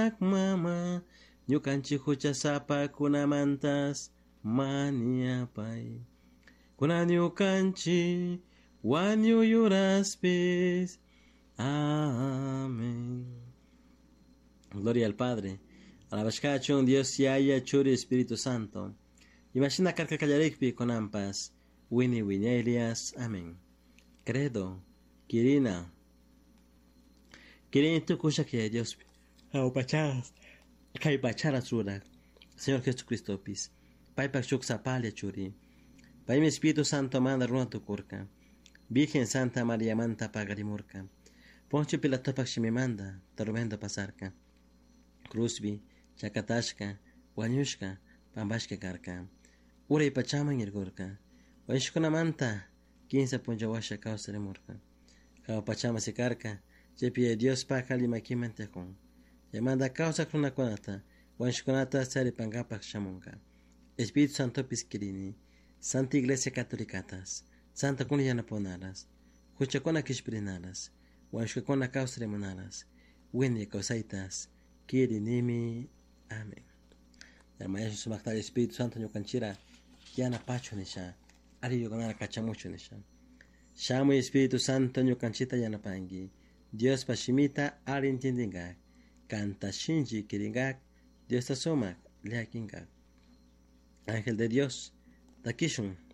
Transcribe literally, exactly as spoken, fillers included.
mama ñukanchik huchasapa kunamantas maniapay kuna ñukanchik wañuyuraspis. Amén. Gloria al Padre, a la Vashkachon, Dios Yaya, Churi, Espíritu Santo. Imagina carca callarikpi con ampas, Winnie Winelias. Amén. Credo, Kirina. Kirina tu kusha que Dios. Aupacharas. Kaipachara sura. Señor Jesucristo pis. Paipak shuk sapalia churi. Paim Espíritu Santo manda runa tu kurka. Virgen Santa María Manta Pagarimurka. Poncho Pilatopak Shimimanda, Tormento Pasarka. Cruzbi, Chakatashka, Wanyushka, Pambashka Karka. Ura y Pachaman Irgurka. Washkuna Manta, quince Punjawasha Causa de Murka. Kao Pachama Sikarka, Jepi Dios Pakali Makimantekon. Llamanda Causa Klunakonata, Wanshkunata Sari Pangapak Shamunka. Espíritu Santo Pisquirini, Santa Iglesia Catolicatas. Santa Cunillana Ponaras, Huchacona Kishprinaras, Wanshkakona Causremonaras, Winnie Cosaitas, Kiri Nimi, Amén. El Maestro Sumaktar Espíritu Santo Ñukanchira, Yana Pacho Nisha, Ari Yoganara Cachamucho Nisha. Shamu Espíritu Santo Ñukanchita Yana Pangi, Dios Pashimita Arintindingak, Canta Shinji Kiringak, Dios Tasomak, Leakingak. Ángel de Dios, Takishun.